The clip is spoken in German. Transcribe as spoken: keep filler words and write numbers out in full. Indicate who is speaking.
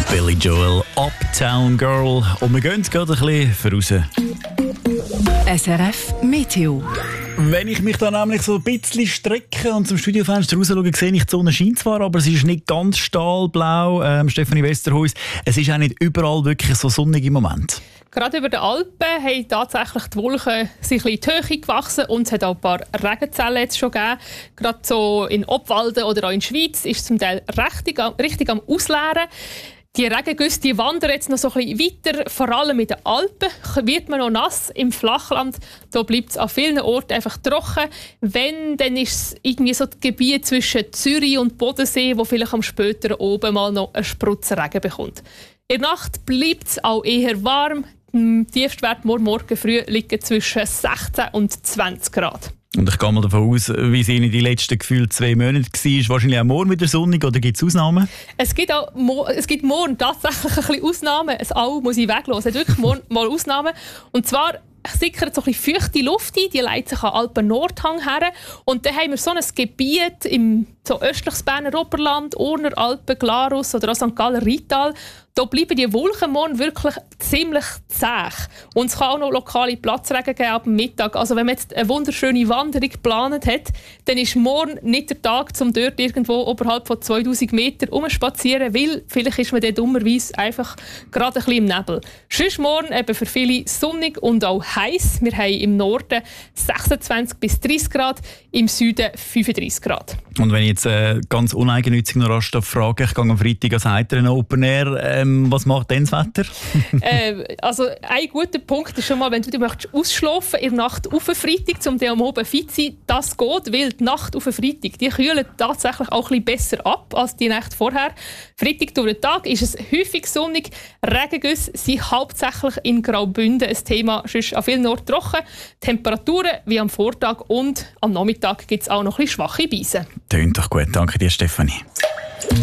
Speaker 1: Billy Joel, Uptown Girl. Und wir gehen gerade ein bisschen voraus.
Speaker 2: S R F Meteo.
Speaker 1: Wenn ich mich da nämlich so ein bisschen strecke und zum Studiofenster raus schaue, sehe ich, die Sonne scheint zwar, aber sie ist nicht ganz stahlblau. Ähm, Stefanie Westerhuis, es ist auch nicht überall wirklich so sonnig im Moment.
Speaker 3: Gerade über den Alpen haben tatsächlich die Wolken sich ein bisschen in die Höhe gewachsen und es hat auch ein paar Regenzellen jetzt schon gegeben. Gerade so in Obwalden oder auch in der Schweiz ist es zum Teil richtig, richtig am Ausleeren. Die Regengüsse die wandern jetzt noch so ein bisschen weiter, vor allem in den Alpen wird man noch nass. Im Flachland da bleibt es an vielen Orten einfach trocken. Wenn, dann ist es irgendwie so das Gebiet zwischen Zürich und Bodensee, wo vielleicht am späteren oben mal noch einen Sprutz Regen bekommt. In der Nacht bleibt es auch eher warm. Der Tiefstwert morgen früh liegt zwischen sechzehn und zwanzig Grad.
Speaker 1: Und ich gehe mal davon aus, wie es in den letzten gefühlt zwei Monaten war, wahrscheinlich auch morgen wieder sonnig, oder gibt es Ausnahmen?
Speaker 3: Es gibt, auch, es gibt morgen tatsächlich ein bisschen Ausnahmen. Es all muss ich weglassen. Es hat wirklich morgen mal Ausnahmen. Und zwar sickert so ein bisschen feuchte Luft ein, die leitet sich an Alpen-Nordhang her. Und dann haben wir so ein Gebiet im so östliches Berner Oberland, Urner Alpen, Glarus oder auch Sankt Galler Rital. Da bleiben die Wolken morgen wirklich ziemlich zäh. Und es kann auch noch lokale Platzregen geben ab dem Mittag. Also wenn man jetzt eine wunderschöne Wanderung geplant hat, dann ist morgen nicht der Tag, um dort irgendwo oberhalb von zweitausend Metern rumspazieren, weil vielleicht ist man dann dummerweise einfach gerade ein bisschen im Nebel. Sonst morgen eben für viele sonnig und auch heiß. Wir haben im Norden sechsundzwanzig bis dreißig Grad, im Süden fünfunddreißig Grad.
Speaker 1: Und wenn ich jetzt äh, ganz uneigennützig noch rasch frage, ich gehe am Freitag ans Heiteren Open Air, ähm, was macht denn das Wetter?
Speaker 3: äh, also ein guter Punkt ist schon mal, wenn du möchtest ausschlafen in der Nacht auf den Freitag, um dann am Abend fit zu sein, das geht, weil die Nacht auf den Freitag, die kühlen tatsächlich auch ein bisschen besser ab als die Nacht vorher. Freitag durch den Tag ist es häufig sonnig, Regengüsse sind hauptsächlich in Graubünden ein Thema, sonst an vielen Orten trocken. Temperaturen wie am Vortag und am Nachmittag gibt es auch noch ein bisschen schwache Beise.
Speaker 1: Tönt doch gut, danke dir, Stefanie.